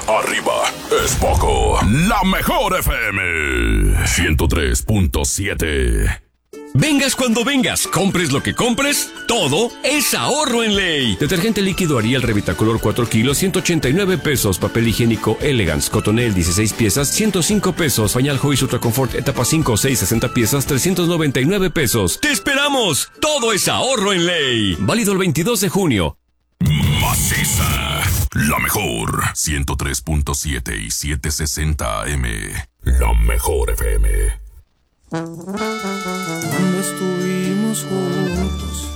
arriba es poco. La mejor FM 103.7. Vengas cuando vengas, compres lo que compres, todo es ahorro en Ley. Detergente líquido Ariel Revitacolor 4 kilos, 189 pesos. Papel higiénico Elegance Cotonel 16 piezas, 105 pesos. Pañal Joyce Ultra Comfort etapa 5, 6, 60 piezas, 399 pesos. ¡Te esperamos! Todo es ahorro en Ley. Válido el 22 de junio. Maciza, la mejor 103.7 y 760 AM. La mejor FM. Cuando estuvimos juntos,